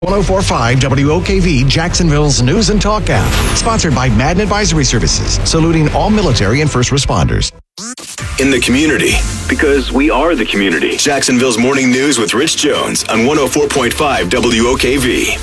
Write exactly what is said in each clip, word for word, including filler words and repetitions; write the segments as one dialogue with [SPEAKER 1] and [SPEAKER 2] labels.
[SPEAKER 1] one oh four point five W O K V, Jacksonville's News and Talk app. Sponsored by Madden Advisory Services, saluting all military and first responders.
[SPEAKER 2] In the community, because we are the community. Jacksonville's Morning News with Rich Jones on one oh four point five W O K V.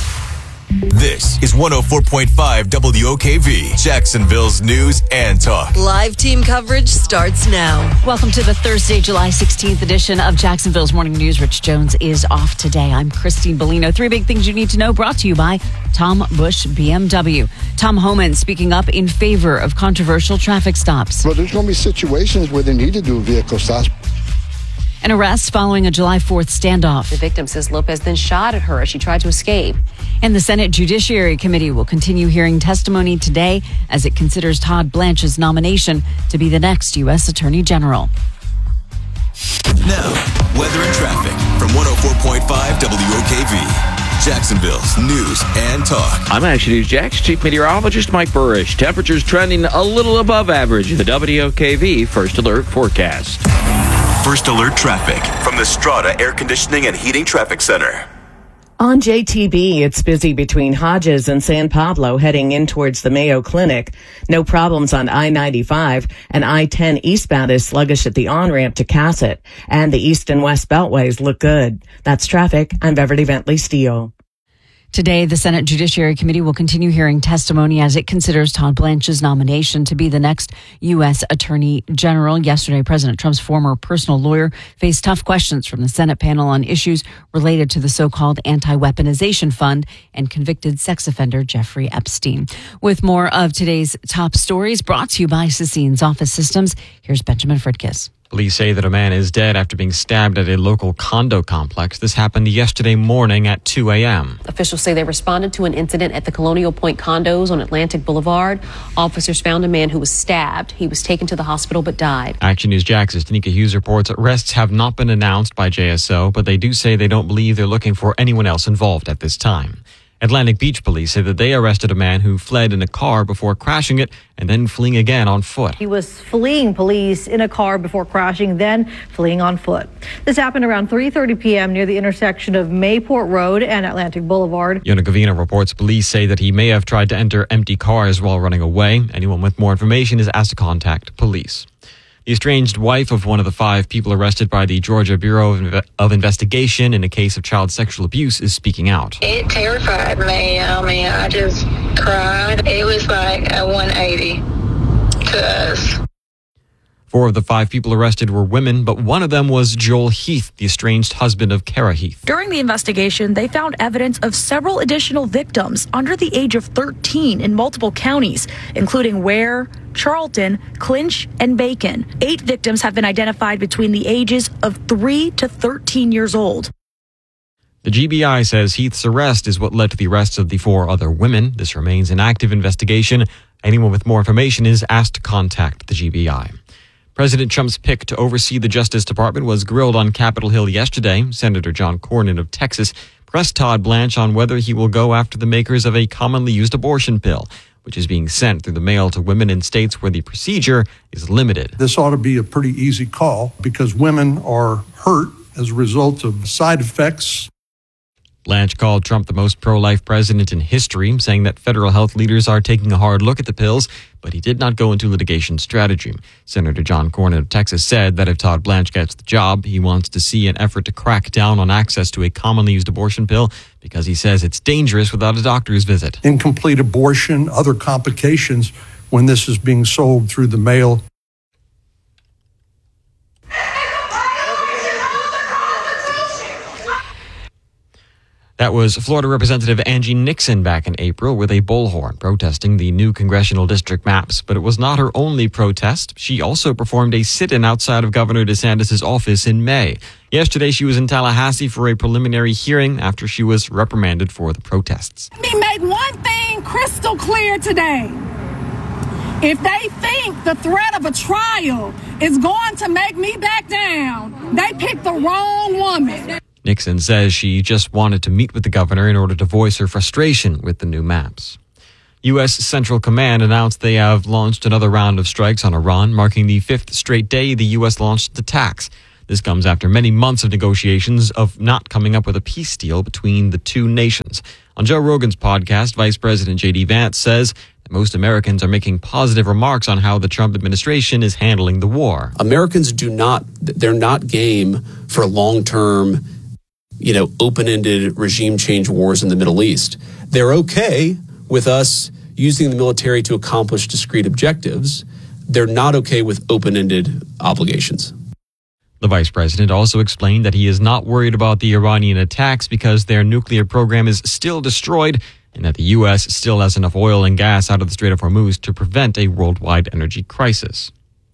[SPEAKER 2] This is one oh four point five W O K V, Jacksonville's News and Talk.
[SPEAKER 3] Live team coverage starts now.
[SPEAKER 4] Welcome to the Thursday, July sixteenth edition of Jacksonville's Morning News. Rich Jones is off today. I'm Christine Bellino. Three big things you need to know, brought to you by Tom Bush B M W. Tom Homan speaking up in favor of controversial traffic stops.
[SPEAKER 5] Well, there's going to be situations where they need to do vehicle stops.
[SPEAKER 4] An arrest following a July fourth standoff.
[SPEAKER 6] The victim says Lopez then shot at her as she tried to escape.
[SPEAKER 4] And the Senate Judiciary Committee will continue hearing testimony today as it considers Todd Blanche's nomination to be the next U S Attorney General.
[SPEAKER 2] Now, weather and traffic from one oh four point five W O K V, Jacksonville's News and Talk.
[SPEAKER 7] I'm Action News Jack's Chief Meteorologist Mike Burrish. Temperatures trending a little above average in the W O K V First Alert forecast.
[SPEAKER 2] First Alert traffic from the Strata Air Conditioning and Heating Traffic Center.
[SPEAKER 8] On J T B, it's busy between Hodges and San Pablo heading in towards the Mayo Clinic. No problems on I ninety-five, and I ten eastbound is sluggish at the on-ramp to Cassett. And the east and west beltways look good. That's traffic. I'm Beverly Bentley Steele.
[SPEAKER 4] Today, the Senate Judiciary Committee will continue hearing testimony as it considers Todd Blanche's nomination to be the next U S Attorney General. Yesterday, President Trump's former personal lawyer faced tough questions from the Senate panel on issues related to the so-called anti-weaponization fund and convicted sex offender Jeffrey Epstein. With more of today's top stories brought to you by Sassine's Office Systems, here's Benjamin Fridkis.
[SPEAKER 9] Police say that a man is dead after being stabbed at a local condo complex. This happened yesterday morning at two a.m.
[SPEAKER 6] Officials say they responded to an incident at the Colonial Point condos on Atlantic Boulevard. Officers found a man who was stabbed. He was taken to the hospital but died.
[SPEAKER 9] Action News Jax's Tanika Hughes reports arrests have not been announced by J S O, but they do say they don't believe they're looking for anyone else involved at this time. Atlantic Beach police say that they arrested a man who fled in a car before crashing it and then fleeing again on foot.
[SPEAKER 10] He was fleeing police in a car before crashing, then fleeing on foot. This happened around three thirty p.m. near the intersection of Mayport Road and Atlantic Boulevard.
[SPEAKER 9] Yona Gavina reports police say that he may have tried to enter empty cars while running away. Anyone with more information is asked to contact police. The estranged wife of one of the five people arrested by the Georgia Bureau of, Inve- of Investigation in a case of child sexual abuse is speaking out.
[SPEAKER 11] It terrified me. I mean, I just cried. It was like a one eighty to us.
[SPEAKER 9] Four of the five people arrested were women, but one of them was Joel Heath, the estranged husband of Kara Heath.
[SPEAKER 12] During the investigation, they found evidence of several additional victims under the age of thirteen in multiple counties, including Ware, Charlton, Clinch, and Bacon. Eight victims have been identified between the ages of three to thirteen years old.
[SPEAKER 9] The G B I says Heath's arrest is what led to the arrests of the four other women. This remains an active investigation. Anyone with more information is asked to contact the G B I. President Trump's pick to oversee the Justice Department was grilled on Capitol Hill yesterday. Senator John Cornyn of Texas pressed Todd Blanche on whether he will go after the makers of a commonly used abortion pill, which is being sent through the mail to women in states where the procedure is limited.
[SPEAKER 13] This ought to be a pretty easy call because women are hurt as a result of side effects.
[SPEAKER 9] Blanche called Trump the most pro-life president in history, saying that federal health leaders are taking a hard look at the pills, but he did not go into litigation strategy. Senator John Cornyn of Texas said that if Todd Blanche gets the job, he wants to see an effort to crack down on access to a commonly used abortion pill because he says it's dangerous without a doctor's visit.
[SPEAKER 13] Incomplete abortion, other complications when this is being sold through the mail.
[SPEAKER 9] That was Florida Representative Angie Nixon back in April with a bullhorn protesting the new congressional district maps. But it was not her only protest. She also performed a sit-in outside of Governor DeSantis' office in May. Yesterday, she was in Tallahassee for a preliminary hearing after she was reprimanded for the protests.
[SPEAKER 14] Let me make one thing crystal clear today. If they think the threat of a trial is going to make me back down, they picked the wrong woman.
[SPEAKER 9] Nixon says she just wanted to meet with the governor in order to voice her frustration with the new maps. U S. Central Command announced they have launched another round of strikes on Iran, marking the fifth straight day the U S launched attacks. This comes after many months of negotiations of not coming up with a peace deal between the two nations. On Joe Rogan's podcast, Vice President J D Vance says that most Americans are making positive remarks on how the Trump administration is handling the war.
[SPEAKER 15] Americans do not, they're not game for long-term, you know, open-ended regime change wars in the Middle East. They're okay with us using the military to accomplish discrete objectives. They're not okay with open-ended obligations.
[SPEAKER 9] The vice president also explained that he is not worried about the Iranian attacks because their nuclear program is still destroyed and that the U S still has enough oil and gas out of the Strait of Hormuz to prevent a worldwide energy crisis.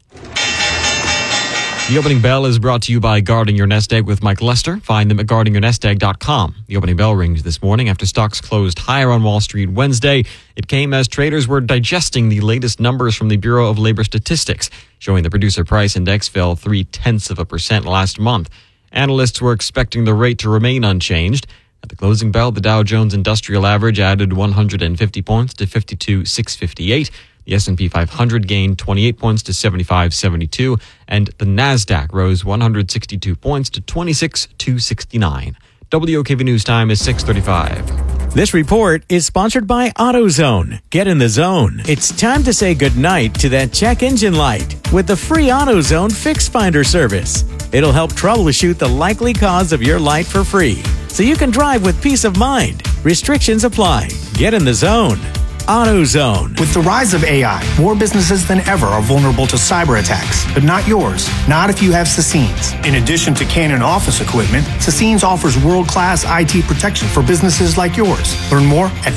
[SPEAKER 9] The Opening Bell is brought to you by Guarding Your Nest Egg with Mike Lester. Find them at guarding your nest egg dot com. The opening bell rings this morning after stocks closed higher on Wall Street Wednesday. It came as traders were digesting the latest numbers from the Bureau of Labor Statistics, showing the producer price index fell three-tenths of a percent last month. Analysts were expecting the rate to remain unchanged. At the closing bell, the Dow Jones Industrial Average added one hundred fifty points to fifty-two thousand six hundred fifty-eight. The S and P five hundred gained twenty-eight points to seventy-five seventy-two, and the NASDAQ rose one hundred sixty-two points to twenty-six thousand two hundred sixty-nine. W O K V News Time is six thirty-five.
[SPEAKER 16] This report is sponsored by AutoZone. Get in the zone. It's time to say goodnight to that check engine light with the free AutoZone Fix Finder service. It'll help troubleshoot the likely cause of your light for free, so you can drive with peace of mind. Restrictions apply. Get in the zone. AutoZone.
[SPEAKER 17] With the rise of A I, more businesses than ever are vulnerable to cyber attacks, but not yours. Not if you have Sassines. In addition to Canon office equipment, Sassines offers world-class I T protection for businesses like yours. Learn more at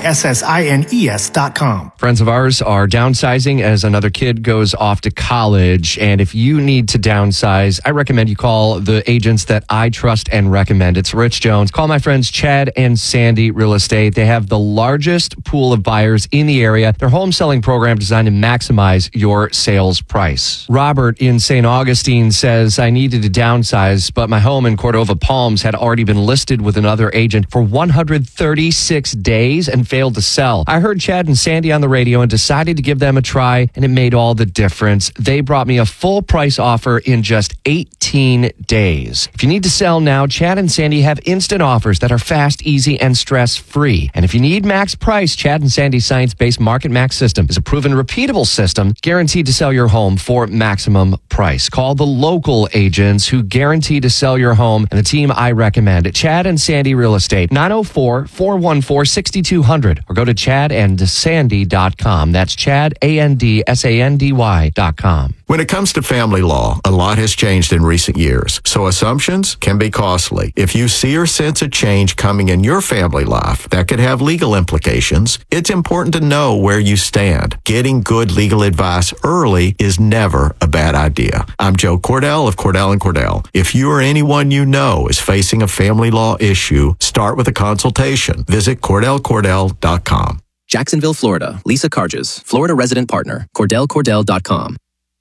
[SPEAKER 17] sissines dot com.
[SPEAKER 18] Friends of ours are downsizing as another kid goes off to college, and if you need to downsize, I recommend you call the agents that I trust and recommend. It's Rich Jones. Call my friends Chad and Sandy Real Estate. They have the largest pool of buyers in the area. Their home selling program designed to maximize your sales price. Robert in Saint Augustine says, I needed to downsize, but my home in Cordova Palms had already been listed with another agent for one hundred thirty-six days and failed to sell. I heard Chad and Sandy on the radio and decided to give them a try, and it made all the difference. They brought me a full price offer in just eighteen days. If you need to sell now, Chad and Sandy have instant offers that are fast, easy, and stress-free. And if you need max price, Chad and Sandy science-based Market Max system is a proven repeatable system guaranteed to sell your home for maximum price. Call the local agents who guarantee to sell your home and the team I recommend at Chad and Sandy Real Estate, nine oh four, four one four, six two zero zero, or go to chad and sandy dot com. That's Chad, A N D S A N D Y dot com.
[SPEAKER 19] When it comes to family law, a lot has changed in recent years, so assumptions can be costly. If you see or sense a change coming in your family life that could have legal implications, it's important to know where you stand. Getting good legal advice early is never a bad idea. I'm Joe Cordell of Cordell and Cordell. If you or anyone you know is facing a family law issue, start with a consultation. Visit cordell cordell dot com.
[SPEAKER 20] Jacksonville, Florida. Lisa Carges, Florida resident partner. cordell cordell dot com.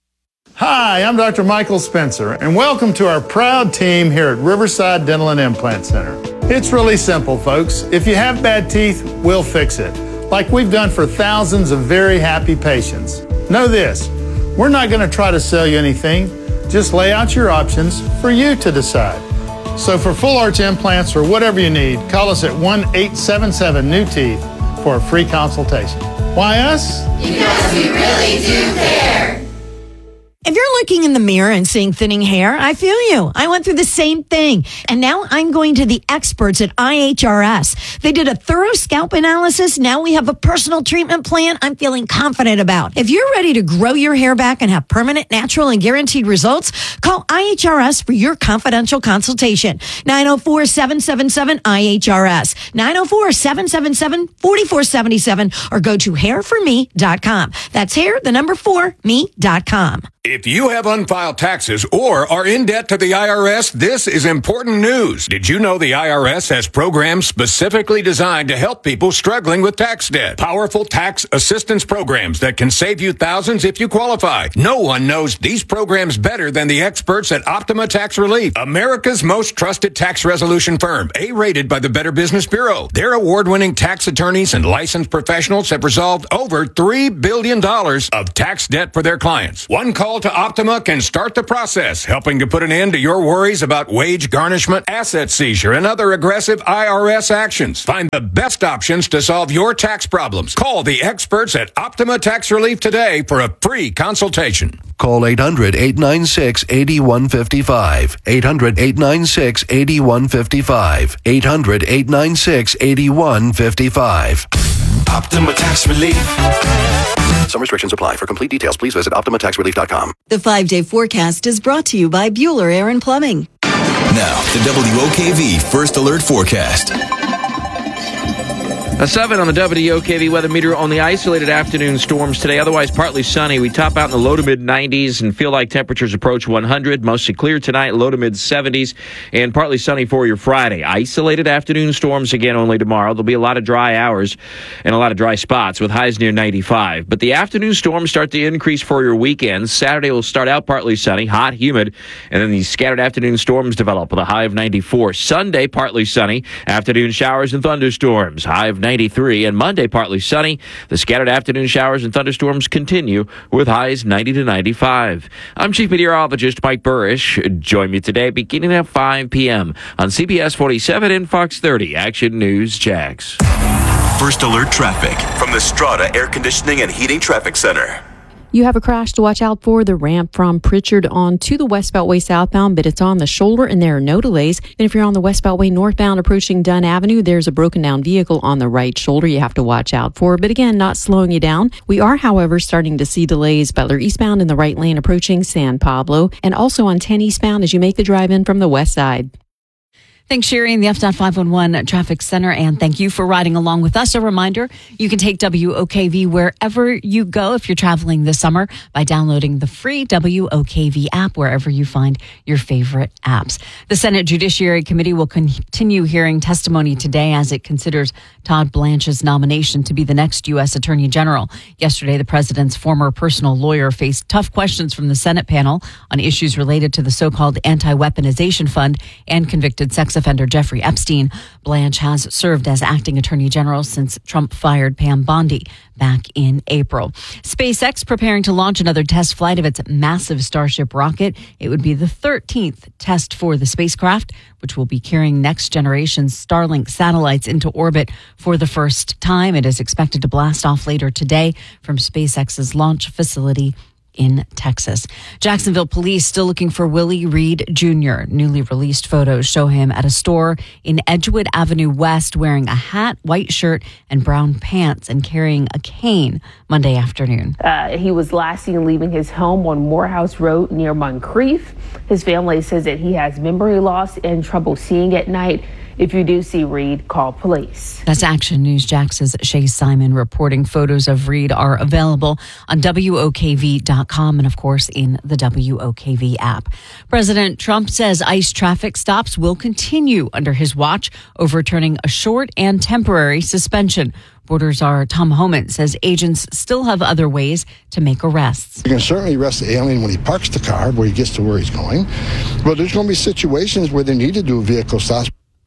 [SPEAKER 21] Hi, I'm Doctor Michael Spencer, and welcome to our proud team here at Riverside Dental and Implant Center. It's really simple, folks. If you have bad teeth, we'll fix it, like we've done for thousands of very happy patients. Know this, we're not going to try to sell you anything, just lay out your options for you to decide. So for full arch implants or whatever you need, call us at one eight seven seven new teeth for a free consultation. Why us?
[SPEAKER 22] Because we really do care.
[SPEAKER 23] If you're looking in the mirror and seeing thinning hair, I feel you. I went through the same thing. And now I'm going to the experts at I H R S. They did a thorough scalp analysis. Now we have a personal treatment plan I'm feeling confident about. If you're ready to grow your hair back and have permanent, natural, and guaranteed results, call I H R S for your confidential consultation. nine oh four, seven seven seven, I H R S. nine oh four, seven seven seven, four four seven seven or go to hair for me dot com. That's hair, the number four, me dot com.
[SPEAKER 24] If you have unfiled taxes or are in debt to the I R S, this is important news. Did you know the I R S has programs specifically designed to help people struggling with tax debt? Powerful tax assistance programs that can save you thousands if you qualify. No one knows these programs better than the experts at Optima Tax Relief, America's most trusted tax resolution firm, A-rated by the Better Business Bureau. Their award-winning tax attorneys and licensed professionals have resolved over three billion dollars of tax debt for their clients. One call call to Optima can start the process, helping to put an end to your worries about wage garnishment, asset seizure, and other aggressive I R S actions. Find the best options to solve your tax problems. Call the experts at Optima Tax Relief today for a free consultation.
[SPEAKER 1] Call eight hundred, eight nine six, eight one five five. eight hundred, eight nine six, eight one five five. eight hundred, eight nine six, eight one five five.
[SPEAKER 2] Optima Tax Relief.
[SPEAKER 1] Some restrictions apply. For complete details, please visit optima tax relief dot com.
[SPEAKER 3] The five-day forecast is brought to you by Bueller Air and Plumbing.
[SPEAKER 2] Now, the W O K V First Alert Forecast.
[SPEAKER 5] A seven on the W O K V weather meter. Only isolated afternoon storms today. Otherwise, partly sunny. We top out in the low to mid nineties and feel like temperatures approach one hundred. Mostly clear tonight, low to mid seventies, and partly sunny for your Friday. Isolated afternoon storms again only tomorrow. There'll be a lot of dry hours and a lot of dry spots with highs near ninety-five. But the afternoon storms start to increase for your weekend. Saturday will start out partly sunny, hot, humid, and then these scattered afternoon storms develop with a high of ninety-four. Sunday, partly sunny, afternoon showers and thunderstorms, high of ninety-three, and Monday partly sunny. The scattered afternoon showers and thunderstorms continue with highs ninety to ninety-five. I'm Chief Meteorologist Mike Burrish. Join me today beginning at five p.m. on C B S forty-seven and Fox thirty Action News Jax.
[SPEAKER 2] First Alert Traffic from the Strata Air Conditioning and Heating Traffic Center.
[SPEAKER 7] You have a crash to watch out for, the ramp from Pritchard on to the West Beltway southbound, but it's on the shoulder and there are no delays. And if you're on the West Beltway northbound approaching Dunn Avenue, there's a broken down vehicle on the right shoulder you have to watch out for. But again, not slowing you down. We are, however, starting to see delays Butler eastbound in the right lane approaching San Pablo, and also on ten eastbound as you make the drive in from the west side.
[SPEAKER 4] Thanks, Sherry, in the F dot five one one Traffic Center, and thank you for riding along with us. A reminder, you can take W O K V wherever you go if you're traveling this summer by downloading the free W O K V app wherever you find your favorite apps. The Senate Judiciary Committee will continue hearing testimony today as it considers Todd Blanche's nomination to be the next U S Attorney General. Yesterday, the president's former personal lawyer faced tough questions from the Senate panel on issues related to the so-called anti-weaponization fund and convicted sex offender Jeffrey Epstein. Blanche has served as acting attorney general since Trump fired Pam Bondi back in April. SpaceX preparing to launch another test flight of its massive Starship rocket. It would be the thirteenth test for the spacecraft, which will be carrying next generation Starlink satellites into orbit for the first time. It is expected to blast off later today from SpaceX's launch facility in Texas. Jacksonville police still looking for Willie Reed Junior Newly released photos show him at a store in Edgewood Avenue West wearing a hat, white shirt, and brown pants and carrying a cane Monday afternoon.
[SPEAKER 25] Uh, he was last seen leaving his home on Morehouse Road near Moncrief. His family says that he has memory loss and trouble seeing at night. If you do see Reed, call police.
[SPEAKER 4] That's Action News Jax's Shay Simon reporting. Photos of Reed are available on W O K V dot com and, of course, in the W O K V app. President Trump says ICE traffic stops will continue under his watch, overturning a short and temporary suspension. Border Czar Tom Homan says agents still have other ways to make arrests.
[SPEAKER 26] You can certainly arrest the alien when he parks the car, where he gets to where he's going. But there's going to be situations where they need to do vehicle stops.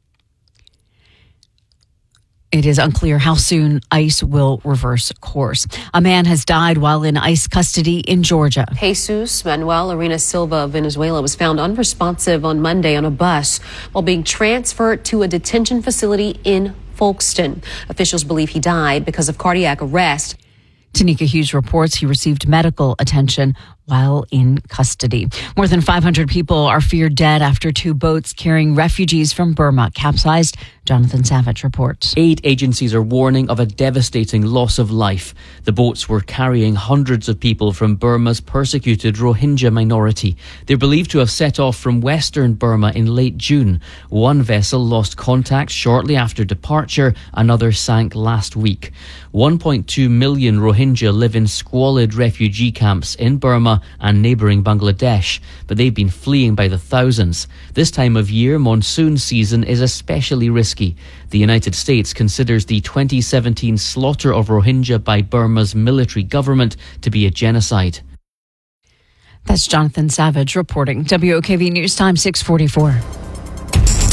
[SPEAKER 4] It is unclear how soon ICE will reverse course. A man has died while in ICE custody in Georgia.
[SPEAKER 6] Jesus Manuel Arena Silva of Venezuela was found unresponsive on Monday on a bus while being transferred to a detention facility in Folkston. Officials believe he died because of cardiac arrest.
[SPEAKER 4] Tanika Hughes reports he received medical attention while in custody. More than five hundred people are feared dead after two boats carrying refugees from Burma capsized. Jonathan Savage reports.
[SPEAKER 27] Aid agencies are warning of a devastating loss of life. The boats were carrying hundreds of people from Burma's persecuted Rohingya minority. They're believed to have set off from western Burma in late June. One vessel lost contact shortly after departure. Another sank last week. one point two million Rohingya live in squalid refugee camps in Burma and neighbouring Bangladesh, but they've been fleeing by the thousands. This time of year, monsoon season, is especially risky. The United States considers the twenty seventeen slaughter of Rohingya by Burma's military government to be a genocide.
[SPEAKER 4] That's Jonathan Savage reporting. W O K V News Time six forty-four.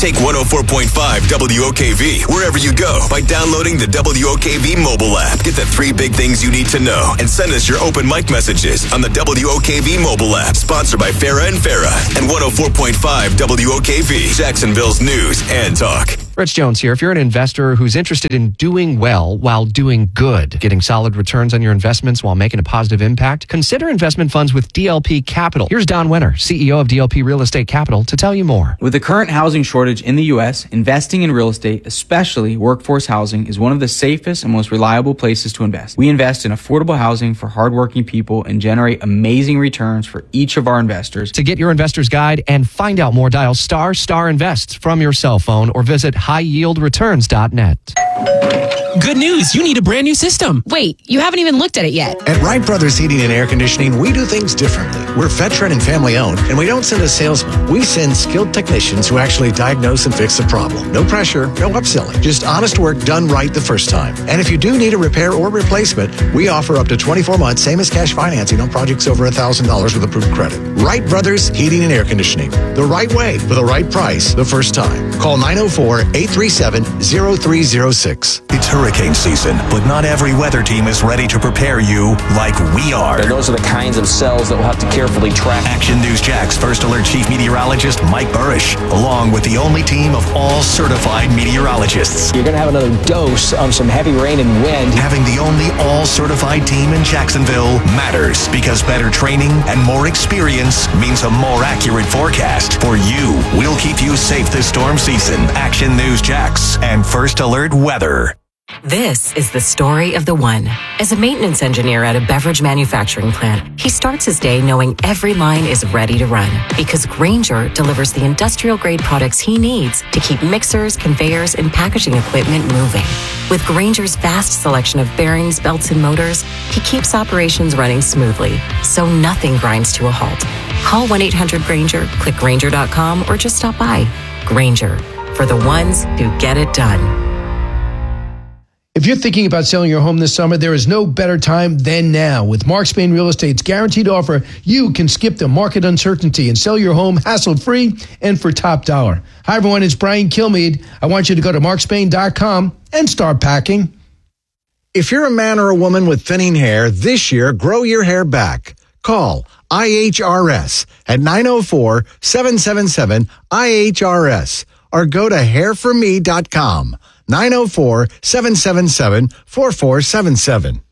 [SPEAKER 2] Take one oh four point five W O K V wherever you go by downloading the W O K V mobile app. Get the three big things you need to know and send us your open mic messages on the W O K V mobile app. Sponsored by Farah and Farah and one oh four point five W O K V, Jacksonville's news and talk.
[SPEAKER 18] Rich Jones here. If you're an investor who's interested in doing well while doing good, getting solid returns on your investments while making a positive impact, consider investment funds with D L P Capital. Here's Don Wenner, C E O of D L P Real Estate Capital, to tell you more.
[SPEAKER 8] With the current housing shortage in the U S, investing in real estate, especially workforce housing, is one of the safest and most reliable places to invest. We invest in affordable housing for hardworking people and generate amazing returns for each of our investors.
[SPEAKER 18] To get your investor's guide and find out more, dial star star invest from your cell phone or visit high yield returns dot net.
[SPEAKER 10] Good news, you need a brand new system.
[SPEAKER 11] Wait, you haven't even looked at it yet.
[SPEAKER 12] At Wright Brothers Heating and Air Conditioning, we do things differently. We're veteran and family owned, and we don't send a salesman. We send skilled technicians who actually diagnose and fix the problem. No pressure, no upselling, just honest work done right the first time. And if you do need a repair or replacement, we offer up to twenty-four months, same as cash financing on projects over one thousand dollars with approved credit. Wright Brothers Heating and Air Conditioning. The right way for the right price the first time. Call nine oh four, eight three seven, oh three oh six.
[SPEAKER 13] It's hurricane season, but not every weather team is ready to prepare you like we are.
[SPEAKER 14] And those are the kinds of cells that we'll have to carefully track.
[SPEAKER 13] Action News Jack's First Alert Chief Meteorologist Mike Burrish, along with the only team of all certified meteorologists.
[SPEAKER 14] You're going to have another dose of some heavy rain and wind.
[SPEAKER 13] Having the only all-certified team in Jacksonville matters because better training and more experience means a more accurate forecast. For you, we'll keep you safe this storm season. Action News Jax and First Alert Weather.
[SPEAKER 15] This is the story of the one. As a maintenance engineer at a beverage manufacturing plant, he starts his day knowing every line is ready to run because Grainger delivers the industrial-grade products he needs to keep mixers, conveyors, and packaging equipment moving. With Grainger's vast selection of bearings, belts, and motors, he keeps operations running smoothly, so nothing grinds to a halt. Call one eight hundred Grainger, click Grainger dot com, or just stop by. Grainger, for the ones who get it done.
[SPEAKER 28] If you're thinking about selling your home this summer, there is no better time than now. With Mark Spain Real Estate's guaranteed offer, you can skip the market uncertainty and sell your home hassle-free and for top dollar. Hi, everyone. It's Brian Kilmeade. I want you to go to mark spain dot com and start packing.
[SPEAKER 29] If you're a man or a woman with thinning hair, this year, grow your hair back. Call I H R S at nine oh four, seven seven seven, I H R S or go to hair for me dot com. nine oh four, seven seven seven, four four seven seven.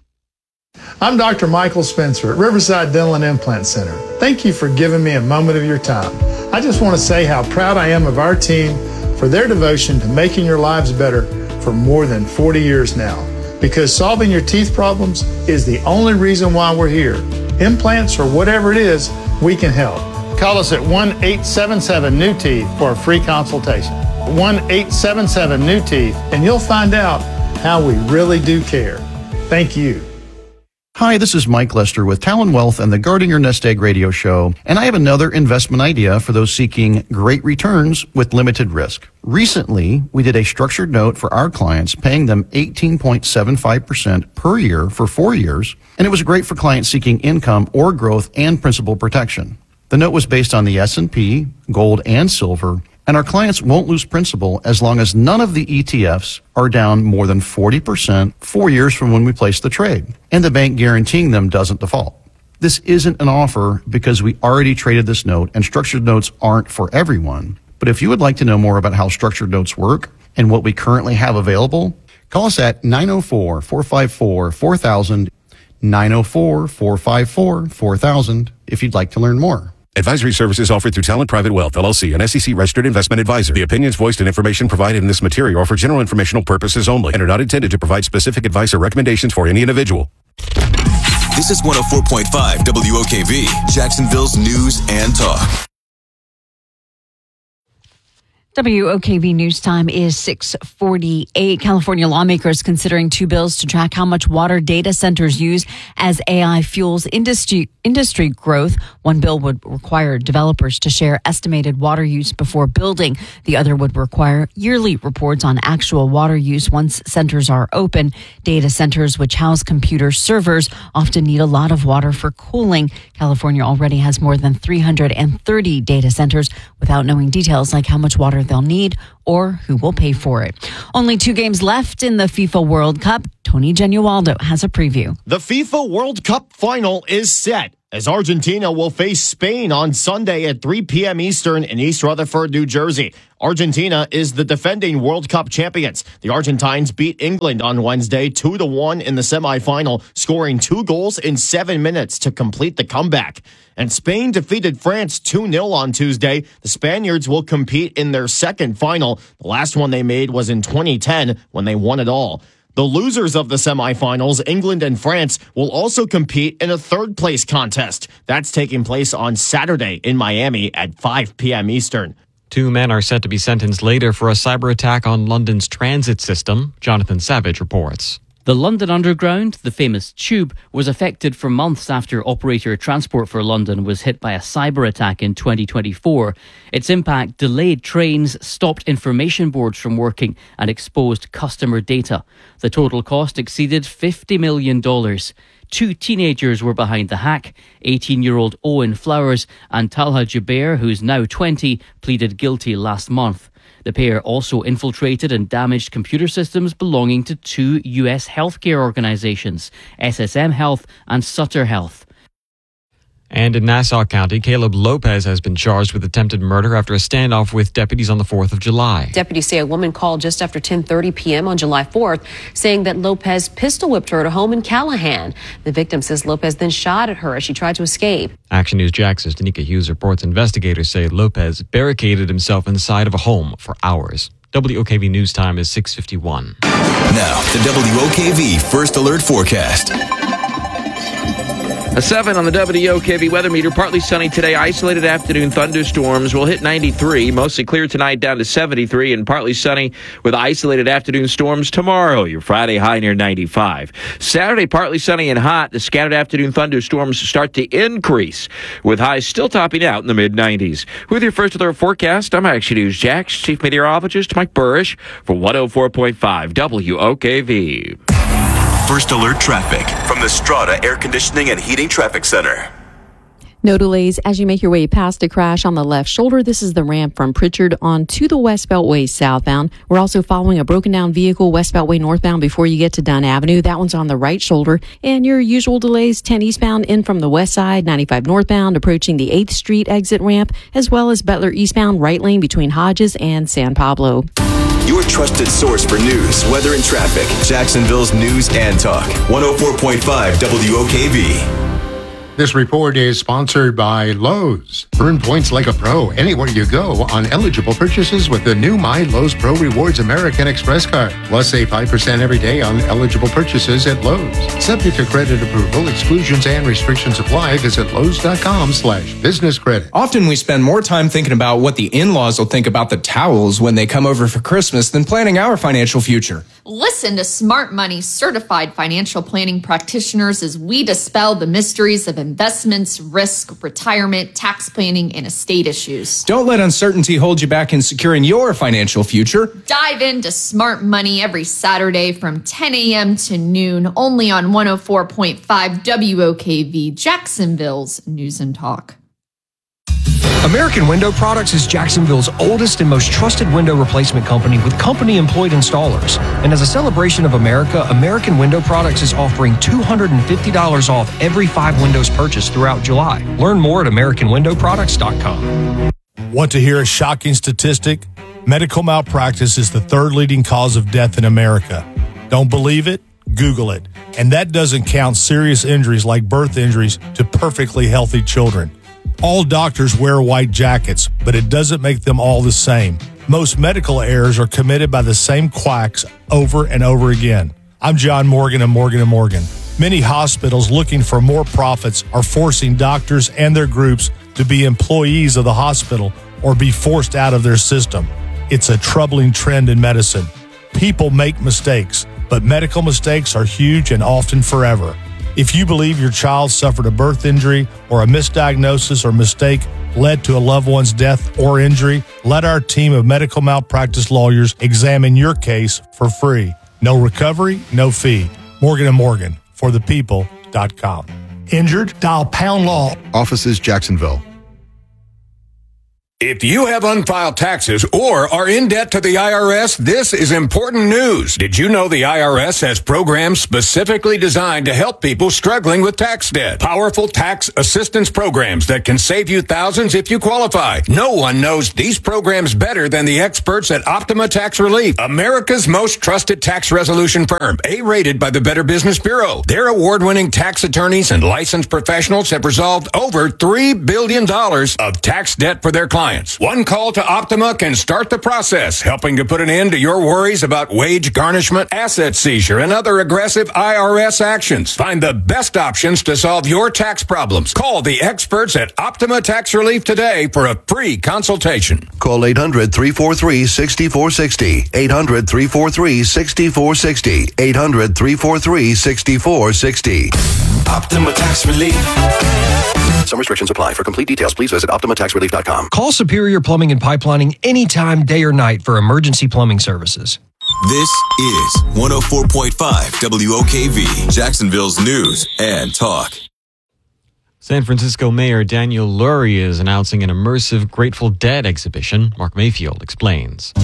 [SPEAKER 21] I'm Doctor Michael Spencer at Riverside Dental and Implant Center. Thank you for giving me a moment of your time. I just want to say how proud I am of our team for their devotion to making your lives better for more than forty years now. Because solving your teeth problems is the only reason why we're here. Implants or whatever it is, we can help. Call us at one eight seven seven, N E W Teeth for a free consultation. one eight seven seven, N E W Teeth, and you'll find out how we really do care. Thank you.
[SPEAKER 30] Hi, this is Mike Lester with Talon Wealth and the Guarding Your Nest Egg radio show, and I have another investment idea for those seeking great returns with limited risk. Recently, we did a structured note for our clients, paying them eighteen point seven five percent per year for four years, and it was great for clients seeking income or growth and principal protection. The note was based on the S and P, gold, and silver, and our clients won't lose principal as long as none of the E T Fs are down more than forty percent four years from when we placed the trade, and the bank guaranteeing them doesn't default. This isn't an offer because we already traded this note, and structured notes aren't for everyone. But if you would like to know more about how structured notes work and what we currently have available, call us at nine oh four, four five four, four thousand, nine oh four, four five four, four thousand if you'd like to learn more.
[SPEAKER 31] Advisory services offered through Talent Private Wealth, L L C, an S E C-registered investment advisor. The opinions voiced and information provided in this material are for general informational purposes only and are not intended to provide specific advice or recommendations for any individual.
[SPEAKER 2] This is one oh four point five W O K V, Jacksonville's news and talk.
[SPEAKER 4] W O K V News Time is six forty-eight. California lawmakers considering two bills to track how much water data centers use as A I fuels industry industry growth. One bill would require developers to share estimated water use before building. The other would require yearly reports on actual water use once centers are open. Data centers, which house computer servers, often need a lot of water for cooling. California already has more than three hundred thirty data centers without knowing details like how much water care they'll need or who will pay for it. Only two games left in the FIFA World Cup. Tony Genualdo has a preview.
[SPEAKER 1] The FIFA World Cup final is set, as Argentina will face Spain on Sunday at three p.m. Eastern in East Rutherford, New Jersey. Argentina is the defending World Cup champions. The Argentines beat England on Wednesday two to one in the semifinal, scoring two goals in seven minutes to complete the comeback. And Spain defeated France two nil on Tuesday. The Spaniards will compete in their second final. The last one they made was in twenty ten when they won it all. The losers of the semifinals, England and France, will also compete in a third-place contest. That's taking place on Saturday in Miami at five p.m. Eastern.
[SPEAKER 3] Two men are set to be sentenced later for a cyber attack on London's transit system. Jonathan Savage reports.
[SPEAKER 27] The London Underground, the famous tube, was affected for months after operator Transport for London was hit by a cyber attack in twenty twenty-four. Its impact delayed trains, stopped information boards from working and exposed customer data. The total cost exceeded fifty million dollars. Two teenagers were behind the hack. eighteen-year-old Owen Flowers and Talha Jubair, who's now twenty, pleaded guilty last month. The pair also infiltrated and damaged computer systems belonging to two U S healthcare organizations, S S M Health and Sutter Health.
[SPEAKER 3] And in Nassau County, Caleb Lopez has been charged with attempted murder after a standoff with deputies on the fourth of July.
[SPEAKER 6] Deputies say a woman called just after ten thirty p.m. on July fourth, saying that Lopez pistol whipped her at a home in Callahan. The victim says Lopez then shot at her as she tried to escape.
[SPEAKER 3] Action News Jax's Danica Hughes reports investigators say Lopez barricaded himself inside of a home for hours. W O K V News Time is six fifty-one.
[SPEAKER 2] Now, the W O K V First Alert Forecast.
[SPEAKER 5] A seven on the W O K V weather meter. Partly sunny today. Isolated afternoon thunderstorms will hit ninety-three. Mostly clear tonight down to seventy-three. And partly sunny with isolated afternoon storms tomorrow. Your Friday high near ninety-five. Saturday partly sunny and hot. The scattered afternoon thunderstorms start to increase with highs still topping out in the mid nineties. With your First Alert forecast, I'm Action News Jax Chief Meteorologist Mike Burrish for one oh four point five W O K V.
[SPEAKER 2] First Alert traffic from the Strata Air Conditioning and Heating Traffic Center.
[SPEAKER 7] No delays as you make your way past a crash on the left shoulder. This is the ramp from Pritchard on to the West Beltway southbound. We're also following a broken down vehicle West Beltway northbound before you get to Dunn Avenue. That one's on the right shoulder. And your usual delays, ten eastbound in from the west side, ninety-five northbound approaching the eighth Street exit ramp, as well as Butler eastbound right lane between Hodges and San Pablo.
[SPEAKER 2] Your trusted source for news, weather, and traffic. Jacksonville's News and Talk. one oh four point five W O K V.
[SPEAKER 9] This report is sponsored by Lowe's. Earn points like a pro anywhere you go on eligible purchases with the new My Lowe's Pro Rewards American Express card. Plus, save five percent every day on eligible purchases at Lowe's. Subject to credit approval, exclusions and restrictions apply. Visit Lowe's.com slash business credit.
[SPEAKER 16] Often we spend more time thinking about what the in-laws will think about the towels when they come over for Christmas than planning our financial future.
[SPEAKER 17] Listen to Smart Money certified financial planning practitioners as we dispel the mysteries of investments, risk, retirement, tax planning, and estate issues.
[SPEAKER 16] Don't let uncertainty hold you back in securing your financial future.
[SPEAKER 17] Dive into Smart Money every Saturday from ten a.m. to noon, only on one oh four point five W O K V, Jacksonville's News and Talk.
[SPEAKER 19] American Window Products is Jacksonville's oldest and most trusted window replacement company with company-employed installers. And as a celebration of America, American Window Products is offering two hundred fifty dollars off every five windows purchased throughout July. Learn more at American Window Products dot com.
[SPEAKER 20] Want to hear a shocking statistic? Medical malpractice is the third leading cause of death in America. Don't believe it? Google it. And that doesn't count serious injuries like birth injuries to perfectly healthy children. All doctors wear white jackets, but it doesn't make them all the same. Most medical errors are committed by the same quacks over and over again. I'm John Morgan of Morgan and Morgan. Many hospitals looking for more profits are forcing doctors and their groups to be employees of the hospital or be forced out of their system. It's a troubling trend in medicine. People make mistakes, but medical mistakes are huge and often forever. If you believe your child suffered a birth injury or a misdiagnosis or mistake led to a loved one's death or injury, let our team of medical malpractice lawyers examine your case for free. No recovery, no fee. Morgan and Morgan, for the people dot com. Injured? Dial pound law.
[SPEAKER 22] Offices Jacksonville.
[SPEAKER 8] If you have unfiled taxes or are in debt to the I R S, this is important news. Did you know the I R S has programs specifically designed to help people struggling with tax debt? Powerful tax assistance programs that can save you thousands if you qualify. No one knows these programs better than the experts at Optima Tax Relief, America's most trusted tax resolution firm, A-rated by the Better Business Bureau. Their award-winning tax attorneys and licensed professionals have resolved over three billion dollars of tax debt for their clients. One call to Optima can start the process, helping to put an end to your worries about wage garnishment, asset seizure, and other aggressive I R S actions. Find the best options to solve your tax problems. Call the experts at Optima Tax Relief today for a free consultation.
[SPEAKER 10] Call eight hundred, three four three, six four six zero. eight hundred, three four three, six four six zero. eight hundred, three four three, six four six zero.
[SPEAKER 2] Optima Tax Relief. Some restrictions apply. For complete details, please visit optima tax relief dot com.
[SPEAKER 19] Call Superior Plumbing and Pipelining anytime, day or night for emergency plumbing services.
[SPEAKER 2] This is one oh four point five W O K V, Jacksonville's news and talk.
[SPEAKER 3] San Francisco Mayor Daniel Lurie is announcing an immersive Grateful Dead exhibition. Mark Mayfield explains.